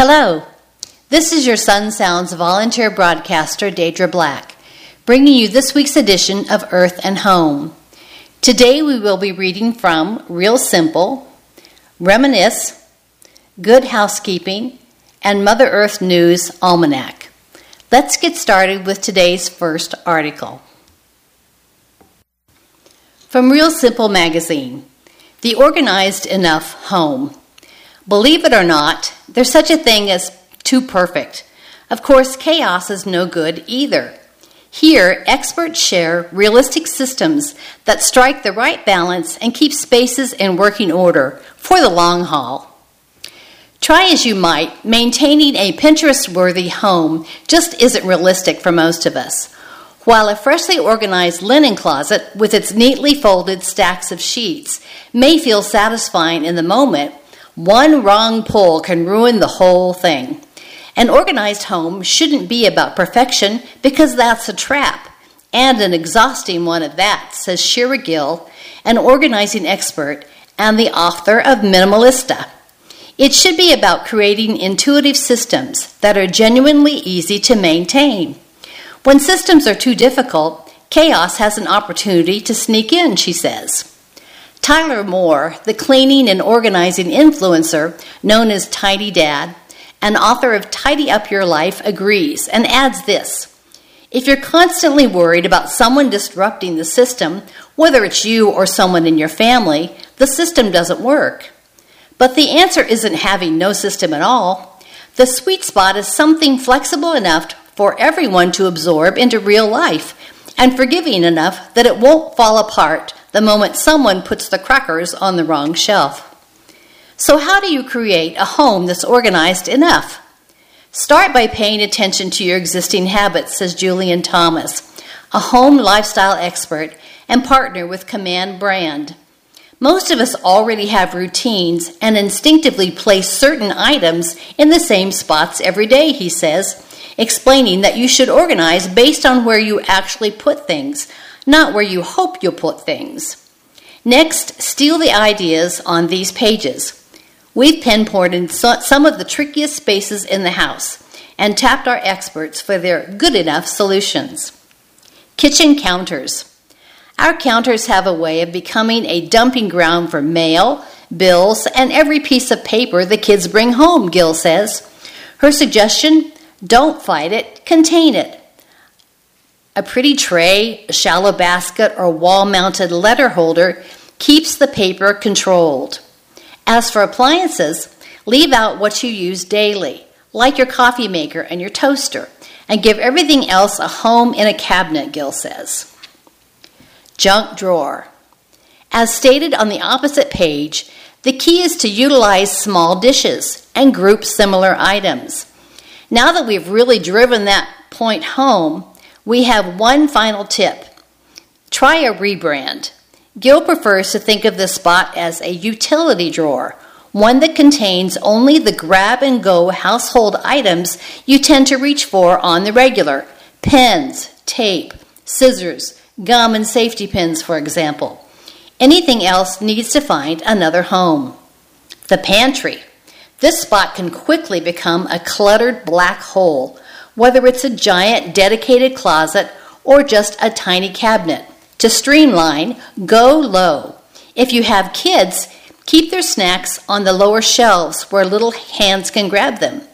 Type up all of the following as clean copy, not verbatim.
Hello, this is your Sun Sounds volunteer broadcaster, Deidre Black, bringing you this week's edition of Earth and Home. Today we will be reading from Real Simple, Reminisce, Good Housekeeping, and Mother Earth News Almanac. Let's get started with today's first article. From Real Simple magazine, The Organized Enough Home. Believe it or not, there's such a thing as too perfect. Of course, chaos is no good either. Here, experts share realistic systems that strike the right balance and keep spaces in working order for the long haul. Try as you might, maintaining a Pinterest-worthy home just isn't realistic for most of us. While a freshly organized linen closet with its neatly folded stacks of sheets may feel satisfying in the moment, one wrong pull can ruin the whole thing. An organized home shouldn't be about perfection because that's a trap, and an exhausting one at that, says Shira Gill, an organizing expert and the author of Minimalista. It should be about creating intuitive systems that are genuinely easy to maintain. When systems are too difficult, chaos has an opportunity to sneak in, she says. Tyler Moore, the cleaning and organizing influencer known as Tidy Dad, and author of Tidy Up Your Life, agrees and adds this: if you're constantly worried about someone disrupting the system, whether it's you or someone in your family, the system doesn't work. But the answer isn't having no system at all. The sweet spot is something flexible enough for everyone to absorb into real life and forgiving enough that it won't fall apart the moment someone puts the crackers on the wrong shelf. So how do you create a home that's organized enough? Start by paying attention to your existing habits, says Julian Thomas, a home lifestyle expert and partner with Command Brand. Most of us already have routines and instinctively place certain items in the same spots every day, he says, explaining that you should organize based on where you actually put things, not where you hope you'll put things. Next, steal the ideas on these pages. We've pinpointed some of the trickiest spaces in the house and tapped our experts for their good enough solutions. Kitchen counters. Our counters have a way of becoming a dumping ground for mail, bills, and every piece of paper the kids bring home, Gill says. Her suggestion: don't fight it, contain it. A pretty tray, a shallow basket, or wall-mounted letter holder keeps the paper controlled. As for appliances, leave out what you use daily, like your coffee maker and your toaster, and give everything else a home in a cabinet, Gill says. Junk drawer. As stated on the opposite page, the key is to utilize small dishes and group similar items. Now that we've really driven that point home, we have one final tip. Try a rebrand. Gill prefers to think of this spot as a utility drawer, one that contains only the grab-and-go household items you tend to reach for on the regular. Pens, tape, scissors, gum, and safety pins, for example. Anything else needs to find another home. The pantry. This spot can quickly become a cluttered black hole, whether it's a giant dedicated closet or just a tiny cabinet. To streamline, go low. If you have kids, keep their snacks on the lower shelves where little hands can grab them.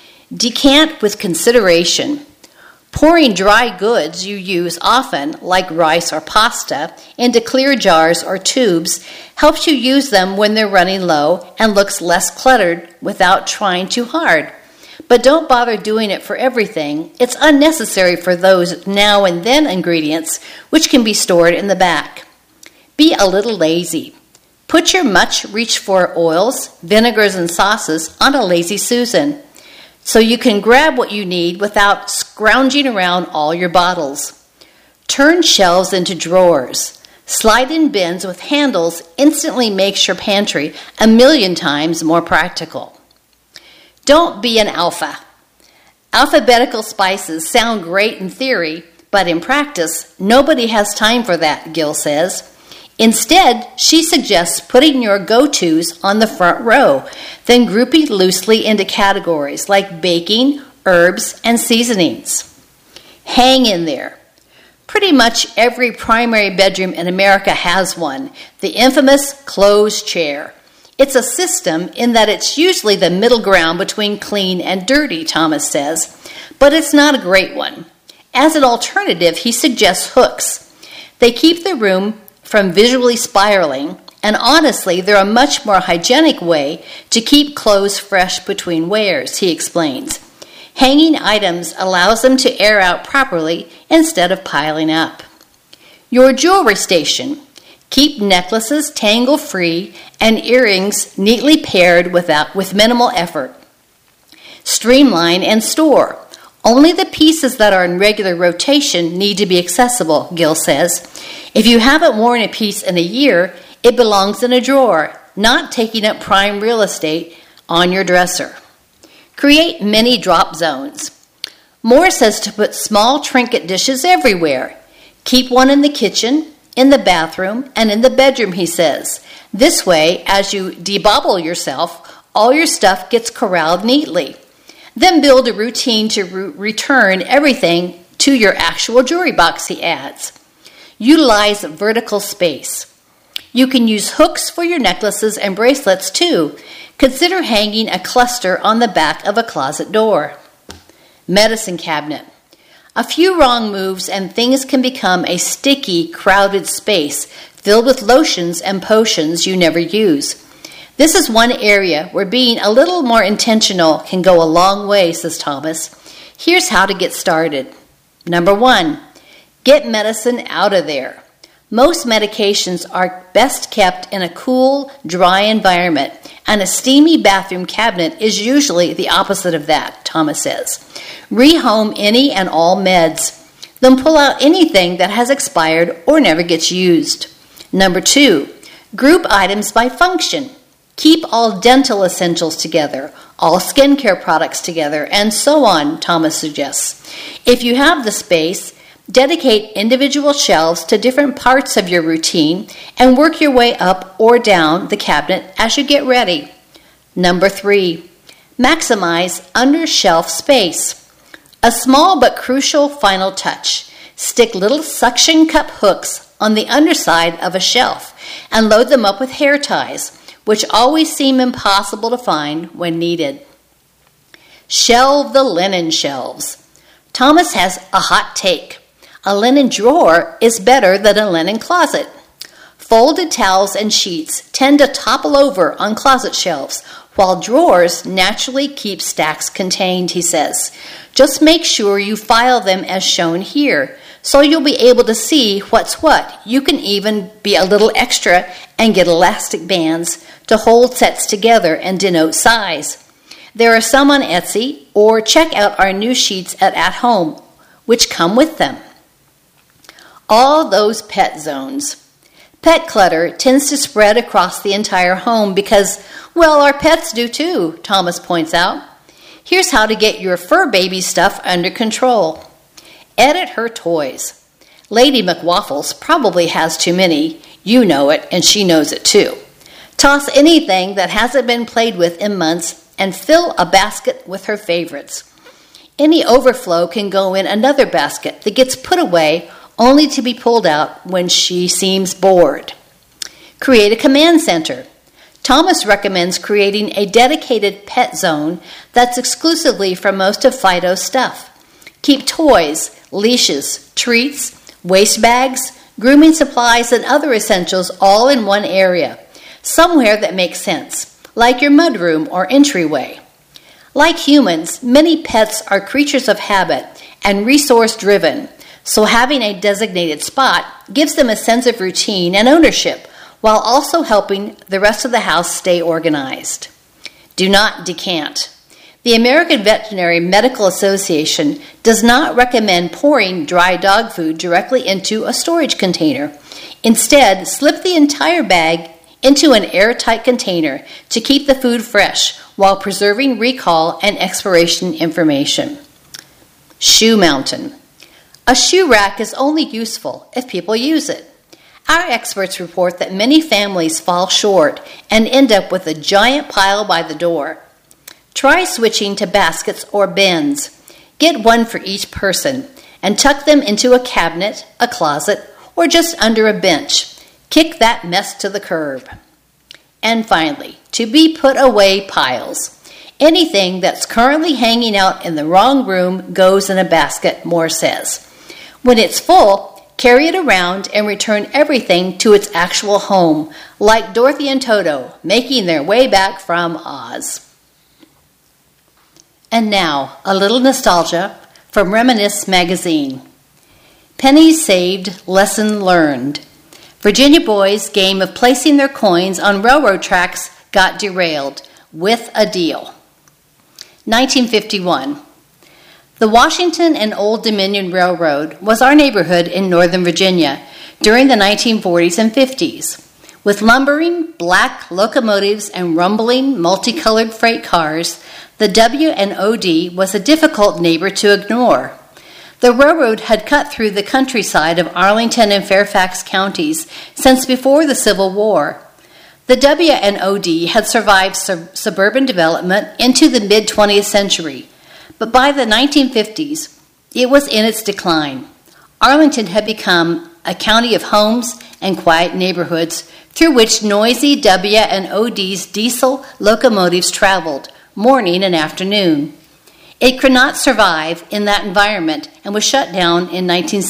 Decant with consideration. Pouring dry goods you use often, like rice or pasta, into clear jars or tubes helps you use them when they're running low and looks less cluttered without trying too hard. But don't bother doing it for everything. It's unnecessary for those now and then ingredients, which can be stored in the back. Be a little lazy. Put your much reached for oils, vinegars, and sauces on a Lazy Susan, so you can grab what you need without scrounging around all your bottles. Turn shelves into drawers. Slide in bins with handles instantly makes your pantry 1,000,000 times more practical. Don't be an alpha. Alphabetical spices sound great in theory, but in practice, nobody has time for that, Gill says. Instead, she suggests putting your go-tos on the front row, then grouping loosely into categories like baking, herbs, and seasonings. Hang in there. Pretty much every primary bedroom in America has one, the infamous clothes chair. It's a system in that it's usually the middle ground between clean and dirty, Thomas says, but it's not a great one. As an alternative, he suggests hooks. They keep the room from visually spiraling, and honestly, they're a much more hygienic way to keep clothes fresh between wears, he explains. Hanging items allows them to air out properly instead of piling up. Your jewelry station. Keep necklaces tangle-free and earrings neatly paired with minimal effort. Streamline and store. Only the pieces that are in regular rotation need to be accessible, Gill says. If you haven't worn a piece in a year, it belongs in a drawer, not taking up prime real estate on your dresser. Create mini drop zones. Moore says to put small trinket dishes everywhere. Keep one in the kitchen, in the bathroom, and in the bedroom, he says. This way, as you debobble yourself, all your stuff gets corralled neatly. Then build a routine to return everything to your actual jewelry box, he adds. Utilize vertical space. You can use hooks for your necklaces and bracelets too. Consider hanging a cluster on the back of a closet door. Medicine cabinet. A few wrong moves and things can become a sticky, crowded space filled with lotions and potions you never use. This is one area where being a little more intentional can go a long way, says Thomas. Here's how to get started. Number 1, get medicine out of there. Most medications are best kept in a cool, dry environment, and a steamy bathroom cabinet is usually the opposite of that, Thomas says. Rehome any and all meds. Then pull out anything that has expired or never gets used. Number 2, group items by function. Keep all dental essentials together, all skincare products together, and so on, Thomas suggests. If you have the space, dedicate individual shelves to different parts of your routine and work your way up or down the cabinet as you get ready. Number 3, maximize under-shelf space. A small but crucial final touch. Stick little suction cup hooks on the underside of a shelf and load them up with hair ties, which always seem impossible to find when needed. Shelve the linen shelves. Thomas has a hot take. A linen drawer is better than a linen closet. Folded towels and sheets tend to topple over on closet shelves, while drawers naturally keep stacks contained, he says. Just make sure you file them as shown here, so you'll be able to see what's what. You can even be a little extra and get elastic bands to hold sets together and denote size. There are some on Etsy, or check out our new sheets at Home, which come with them. All those pet zones. Pet clutter tends to spread across the entire home because, well, our pets do too, Thomas points out. Here's how to get your fur baby stuff under control. Edit her toys. Lady McWaffles probably has too many. You know it, and she knows it too. Toss anything that hasn't been played with in months and fill a basket with her favorites. Any overflow can go in another basket that gets put away only to be pulled out when she seems bored. Create a command center. Thomas recommends creating a dedicated pet zone that's exclusively for most of Fido's stuff. Keep toys, leashes, treats, waste bags, grooming supplies, and other essentials all in one area, somewhere that makes sense, like your mudroom or entryway. Like humans, many pets are creatures of habit and resource-driven, so having a designated spot gives them a sense of routine and ownership, while also helping the rest of the house stay organized. Do not decant. The American Veterinary Medical Association does not recommend pouring dry dog food directly into a storage container. Instead, slip the entire bag into an airtight container to keep the food fresh while preserving recall and expiration information. Shoe mountain. A shoe rack is only useful if people use it. Our experts report that many families fall short and end up with a giant pile by the door. Try switching to baskets or bins. Get one for each person and tuck them into a cabinet, a closet, or just under a bench. Kick that mess to the curb. And finally, to be put away piles. Anything that's currently hanging out in the wrong room goes in a basket, Moore says. When it's full, carry it around and return everything to its actual home, like Dorothy and Toto making their way back from Oz. And now, a little nostalgia from Reminisce magazine. Pennies saved, lesson learned. Virginia boys' game of placing their coins on railroad tracks got derailed with a deal. 1951. The Washington and Old Dominion Railroad was our neighborhood in Northern Virginia during the 1940s and 50s. With lumbering black locomotives and rumbling multicolored freight cars, the W&OD was a difficult neighbor to ignore. The railroad had cut through the countryside of Arlington and Fairfax counties since before the Civil War. The W&OD had survived suburban development into the mid-20th century, but by the 1950s, it was in its decline. Arlington had become a county of homes and quiet neighborhoods through which noisy W&OD's diesel locomotives traveled morning and afternoon. It could not survive in that environment and was shut down in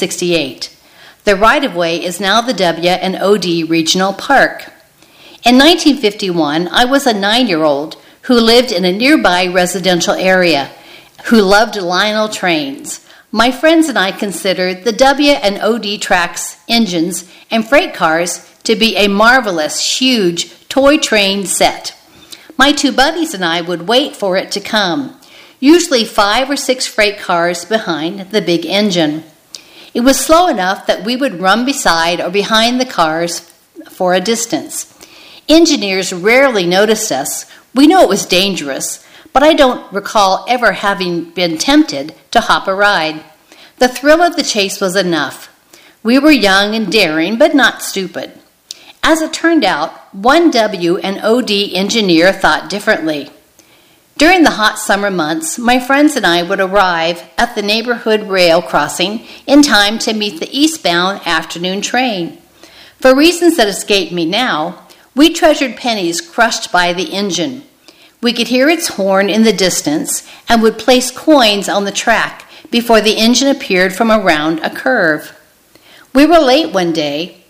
1968. The right-of-way is now the W&OD Regional Park. In 1951, I was a 9-year-old who lived in a nearby residential area, who loved Lionel trains. My friends and I considered the W&OD tracks, engines, and freight cars to be a marvelous, huge toy train set. My two buddies and I would wait for it to come, usually 5 or 6 freight cars behind the big engine. It was slow enough that we would run beside or behind the cars for a distance. Engineers rarely noticed us. We know it was dangerous, but I don't recall ever having been tempted to hop a ride. The thrill of the chase was enough. We were young and daring, but not stupid. As it turned out, one W&OD engineer thought differently. During the hot summer months, my friends and I would arrive at the neighborhood rail crossing in time to meet the eastbound afternoon train. For reasons that escape me now, we treasured pennies crushed by the engine. We could hear its horn in the distance and would place coins on the track before the engine appeared from around a curve. We were late one day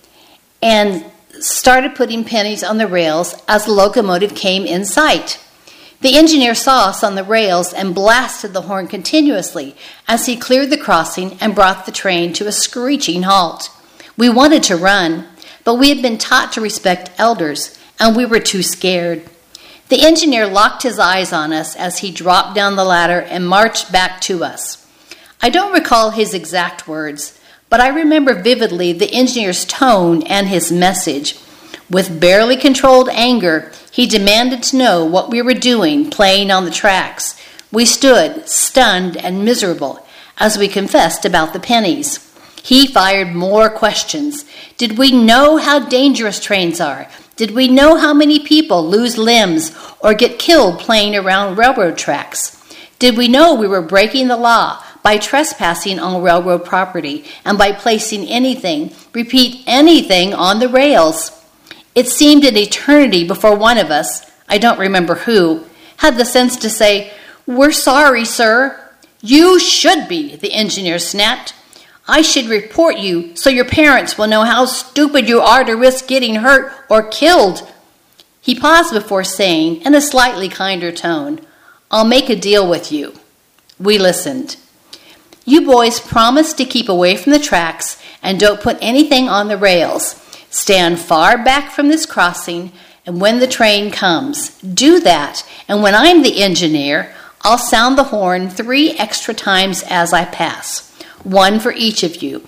and started putting pennies on the rails as the locomotive came in sight. The engineer saw us on the rails and blasted the horn continuously as he cleared the crossing and brought the train to a screeching halt. We wanted to run, but we had been taught to respect elders, and we were too scared. The engineer locked his eyes on us as he dropped down the ladder and marched back to us. I don't recall his exact words, but I remember vividly the engineer's tone and his message. With barely controlled anger, he demanded to know what we were doing playing on the tracks. We stood, stunned and miserable, as we confessed about the pennies. He fired more questions. Did we know how dangerous trains are? Did we know how many people lose limbs or get killed playing around railroad tracks? Did we know we were breaking the law by trespassing on railroad property and by placing anything, repeat anything, on the rails? It seemed an eternity before one of us, I don't remember who, had the sense to say, "We're sorry, sir." "You should be," the engineer snapped. "I should report you so your parents will know how stupid you are to risk getting hurt or killed." He paused before saying, in a slightly kinder tone, "I'll make a deal with you." We listened. "You boys promise to keep away from the tracks and don't put anything on the rails. Stand far back from this crossing, and when the train comes, do that. And when I'm the engineer, I'll sound the horn 3 extra times as I pass. 1 for each of you.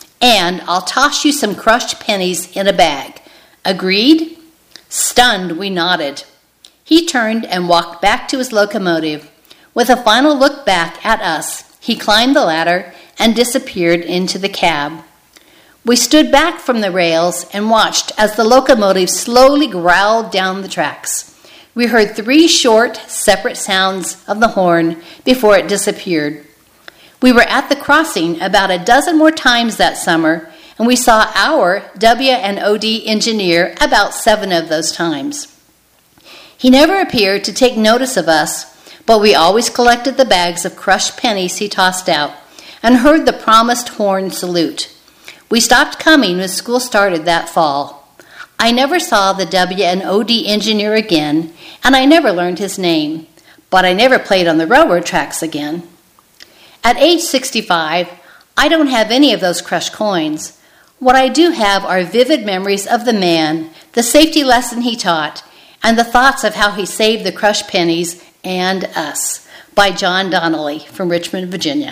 And I'll toss you some crushed pennies in a bag. Agreed?" Stunned, we nodded. He turned and walked back to his locomotive. With a final look back at us, he climbed the ladder and disappeared into the cab. We stood back from the rails and watched as the locomotive slowly growled down the tracks. We heard 3 short, separate sounds of the horn before it disappeared. We were at the crossing about a dozen more times that summer, and we saw our W&OD engineer about 7 of those times. He never appeared to take notice of us, but we always collected the bags of crushed pennies he tossed out and heard the promised horn salute. We stopped coming when school started that fall. I never saw the W&OD engineer again, and I never learned his name, but I never played on the railroad tracks again. At age 65, I don't have any of those crushed coins. What I do have are vivid memories of the man, the safety lesson he taught, and the thoughts of how he saved the crushed pennies and us, by John Donnelly from Richmond, Virginia.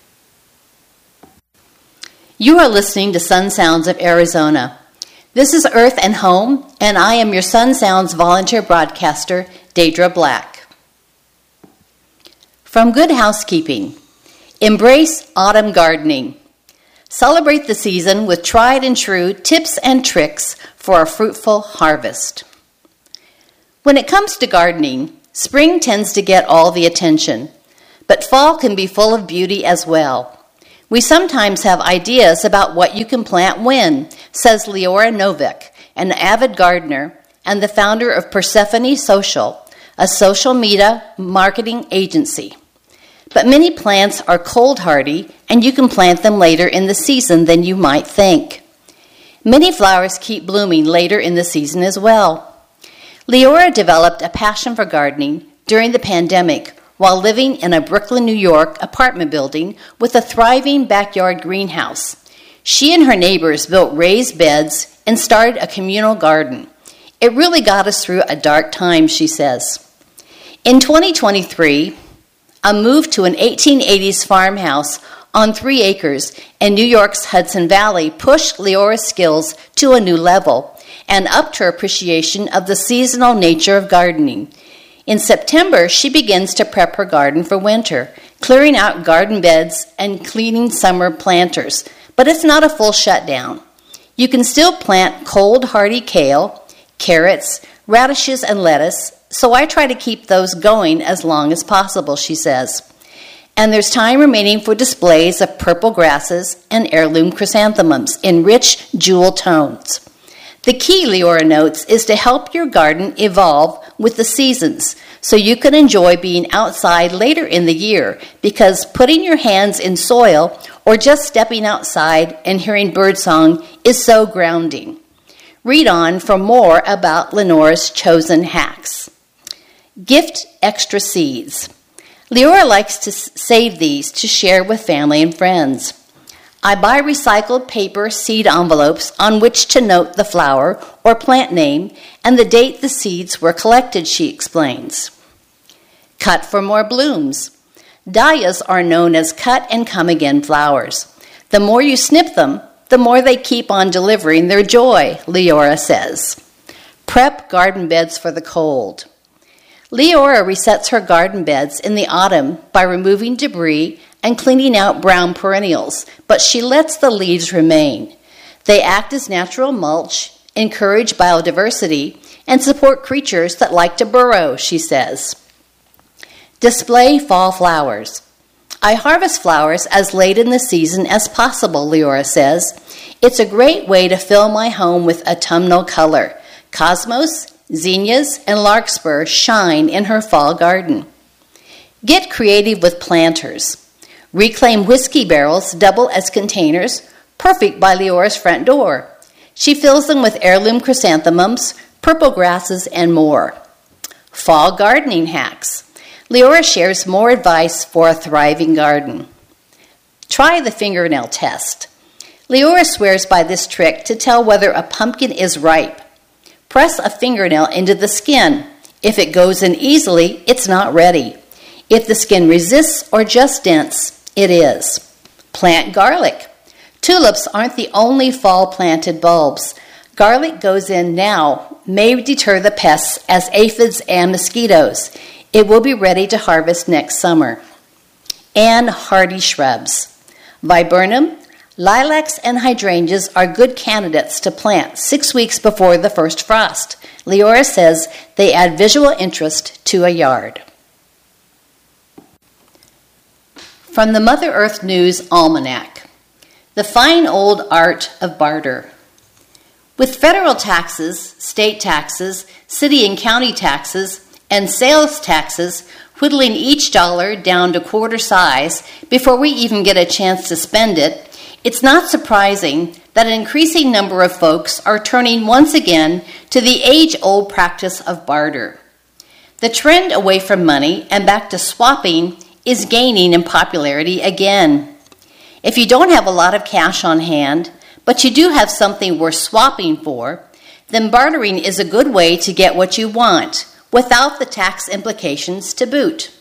You are listening to Sun Sounds of Arizona. This is Earth and Home, and I am your Sun Sounds volunteer broadcaster, Deidre Black. From Good Housekeeping, embrace autumn gardening. Celebrate the season with tried and true tips and tricks for a fruitful harvest. When it comes to gardening, spring tends to get all the attention, but fall can be full of beauty as well. We sometimes have ideas about what you can plant when, says Leora Novick, an avid gardener and the founder of Persephone Social, a social media marketing agency. But many plants are cold hardy, and you can plant them later in the season than you might think. Many flowers keep blooming later in the season as well. Leora developed a passion for gardening during the pandemic while living in a Brooklyn, New York apartment building with a thriving backyard greenhouse. She and her neighbors built raised beds and started a communal garden. It really got us through a dark time, she says. In 2023, a move to an 1880s farmhouse on 3 acres in New York's Hudson Valley pushed Leora's skills to a new level and upped her appreciation of the seasonal nature of gardening. In September, she begins to prep her garden for winter, clearing out garden beds and cleaning summer planters. But it's not a full shutdown. You can still plant cold, hardy kale, carrots, radishes, and lettuce, so I try to keep those going as long as possible, she says. And there's time remaining for displays of purple grasses and heirloom chrysanthemums in rich jewel tones. The key, Leora notes, is to help your garden evolve with the seasons so you can enjoy being outside later in the year, because putting your hands in soil or just stepping outside and hearing birdsong is so grounding. Read on for more about Lenora's chosen hacks. Gift extra seeds. Leora likes to save these to share with family and friends. I buy recycled paper seed envelopes on which to note the flower or plant name and the date the seeds were collected, she explains. Cut for more blooms. Dahlias are known as cut and come again flowers. The more you snip them, the more they keep on delivering their joy, Leora says. Prep garden beds for the cold. Leora resets her garden beds in the autumn by removing debris and cleaning out brown perennials, but she lets the leaves remain. They act as natural mulch, encourage biodiversity, and support creatures that like to burrow, she says. Display fall flowers. I harvest flowers as late in the season as possible, Leora says. It's a great way to fill my home with autumnal color. Cosmos, zinnias, and larkspur shine in her fall garden. Get creative with planters. Reclaimed whiskey barrels double as containers, perfect by Leora's front door. She fills them with heirloom chrysanthemums, purple grasses, and more. Fall gardening hacks. Leora shares more advice for a thriving garden. Try the fingernail test. Leora swears by this trick to tell whether a pumpkin is ripe. Press a fingernail into the skin. If it goes in easily, it's not ready. If the skin resists or just dents, it is. Plant garlic. Tulips aren't the only fall-planted bulbs. Garlic goes in now, may deter the pests as aphids and mosquitoes. It will be ready to harvest next summer. And hardy shrubs. Viburnum, Lilacs and hydrangeas are good candidates to plant 6 weeks before the first frost. Leora says they add visual interest to a yard. From the Mother Earth News Almanac, the fine old art of barter. With federal taxes, state taxes, city and county taxes, and sales taxes whittling each dollar down to quarter size before we even get a chance to spend it, it's not surprising that an increasing number of folks are turning once again to the age-old practice of barter. The trend away from money and back to swapping is gaining in popularity again. If you don't have a lot of cash on hand, but you do have something worth swapping for, then bartering is a good way to get what you want without the tax implications to boot.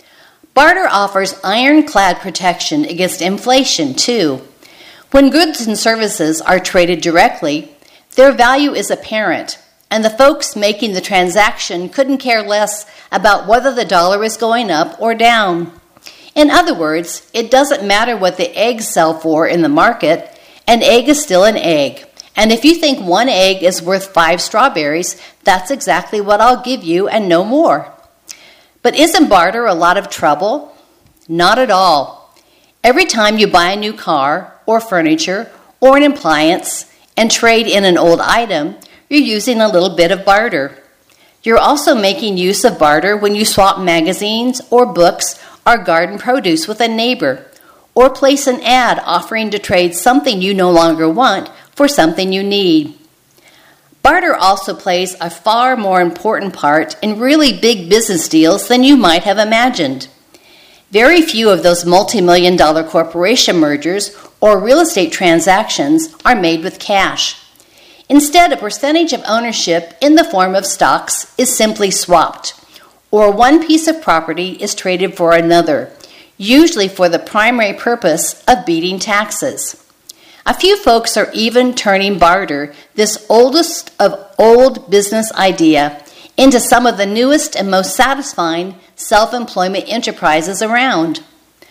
Barter offers ironclad protection against inflation, too. When goods and services are traded directly, their value is apparent, and the folks making the transaction couldn't care less about whether the dollar is going up or down. In other words, it doesn't matter what the eggs sell for in the market, an egg is still an egg. And if you think one egg is worth 5 strawberries, that's exactly what I'll give you and no more. But isn't barter a lot of trouble? Not at all. Every time you buy a new car or furniture or an appliance and trade in an old item, you're using a little bit of barter. You're also making use of barter when you swap magazines or books or garden produce with a neighbor, or place an ad offering to trade something you no longer want for something you need. Barter also plays a far more important part in really big business deals than you might have imagined. Very few of those multi-million-dollar corporation mergers or real estate transactions are made with cash. Instead, a percentage of ownership in the form of stocks is simply swapped, or one piece of property is traded for another, usually for the primary purpose of beating taxes. A few folks are even turning barter, this oldest of old business idea, into some of the newest and most satisfying self-employment enterprises around.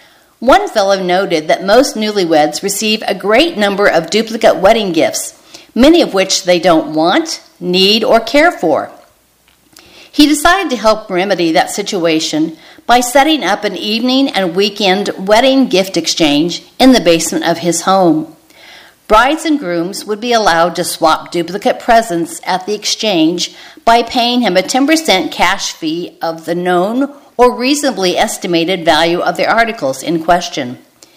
One fellow noted that most newlyweds receive a great number of duplicate wedding gifts, many of which they don't want, need, or care for. He decided to help remedy that situation by setting up an evening and weekend wedding gift exchange in the basement of his home. Brides and grooms would be allowed to swap duplicate presents at the exchange by paying him a 10% cash fee of the known or reasonably estimated value of the articles in question.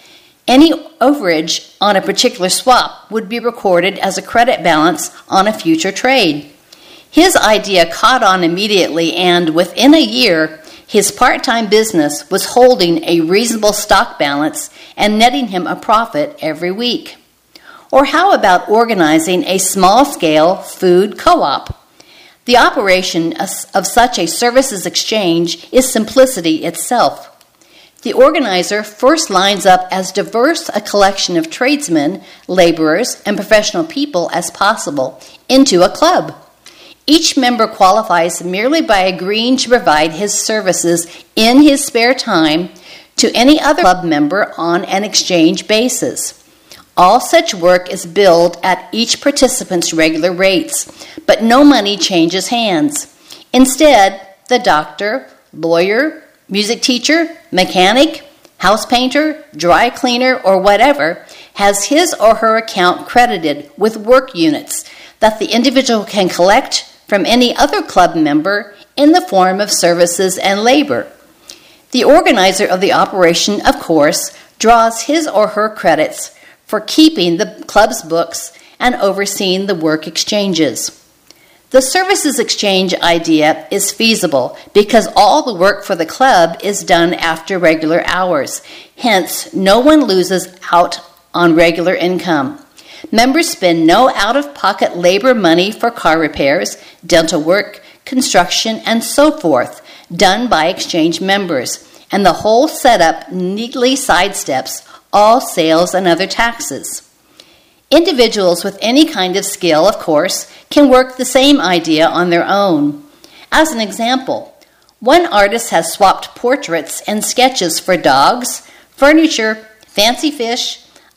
Any overage on a particular swap would be recorded as a credit balance on a future trade. His idea caught on immediately, and within a year, his part-time business was holding a reasonable stock balance and netting him a profit every week. Or how about organizing a small-scale food co-op? The operation of such a services exchange is simplicity itself. The organizer first lines up as diverse a collection of tradesmen, laborers, and professional people as possible into a club. Each member qualifies merely by agreeing to provide his services in his spare time to any other club member on an exchange basis. All such work is billed at each participant's regular rates, but no money changes hands. Instead, the doctor, lawyer, music teacher, mechanic, house painter, dry cleaner, or whatever has his or her account credited with work units that the individual can collect from any other club member in the form of services and labor. The organizer of the operation, of course, draws his or her credits for keeping the club's books and overseeing the work exchanges. The services exchange idea is feasible because all the work for the club is done after regular hours. Hence, no one loses out on regular income. Members spend no out-of-pocket labor money for car repairs, dental work, construction, and so forth, done by exchange members, and the whole setup neatly sidesteps all sales and other taxes. Individuals with any kind of skill, of course, can work the same idea on their own. As an example, one artist has swapped portraits and sketches for dogs, furniture, fancy fish,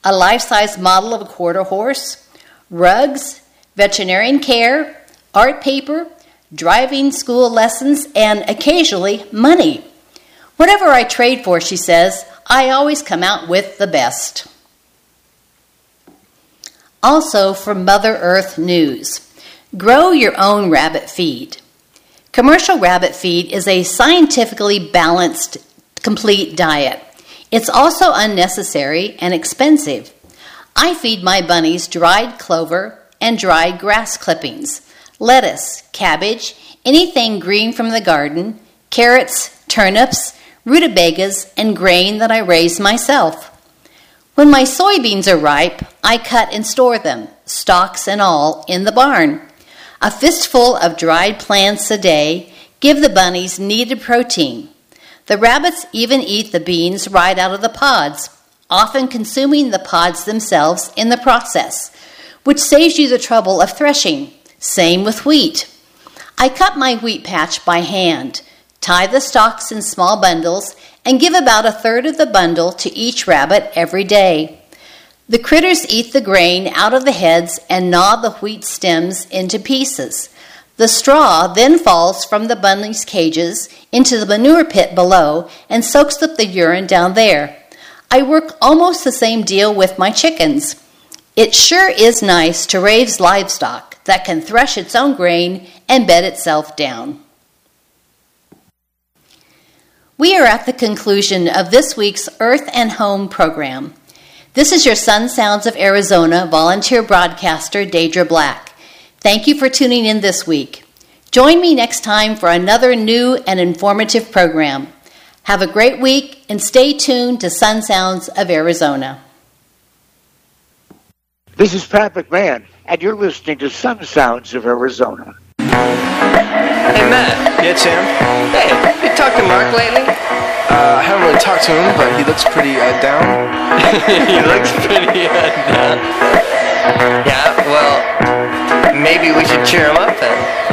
a life-size model of a quarter horse, rugs, veterinarian care, art paper, driving school lessons, and occasionally money. Whatever I trade for, she says, I always come out with the best. Also from Mother Earth News, grow your own rabbit feed. Commercial rabbit feed is a scientifically balanced, complete diet. It's also unnecessary and expensive. I feed my bunnies dried clover and dried grass clippings, lettuce, cabbage, anything green from the garden, carrots, turnips, rutabagas, and grain that I raise myself. When my soybeans are ripe, I cut and store them, stalks and all, in the barn. A fistful of dried plants a day give the bunnies needed protein. The rabbits even eat the beans right out of the pods, often consuming the pods themselves in the process, which saves you the trouble of threshing. Same with wheat. I cut my wheat patch by hand, tie the stalks in small bundles, and give about a third of the bundle to each rabbit every day. The critters eat the grain out of the heads and gnaw the wheat stems into pieces. The straw then falls from the bunnies' cages into the manure pit below and soaks up the urine down there. I work almost the same deal with my chickens. It sure is nice to raise livestock that can thresh its own grain and bed itself down. We are at the conclusion of this week's Earth and Home program. This is your Sun Sounds of Arizona volunteer broadcaster, Deidre Black. Thank you for tuning in this week. Join me next time for another new and informative program. Have a great week and stay tuned to Sun Sounds of Arizona. This is Pat McMahon, and you're listening to Sun Sounds of Arizona. Hey, Matt. Yeah, Tim? Hey, you talked to Mark lately? I haven't really talked to him, but he looks pretty down. He looks pretty down. Yeah, well, maybe we should cheer him up then.